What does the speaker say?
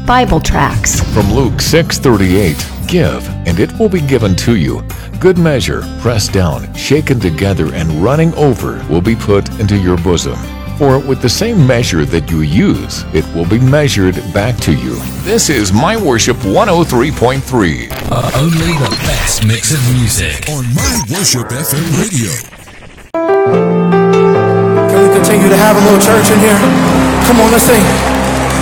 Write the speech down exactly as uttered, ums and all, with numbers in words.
Bible tracts. From Luke six thirty-eight, give, and it will be given to you. Good measure, pressed down, shaken together, and running over will be put into your bosom. For with the same measure that you use, it will be measured back to you. This is My Worship one oh three point three. Uh, only the best mix of music on My Worship F M Radio. Can we continue to have a little church in here? Come on, let's sing.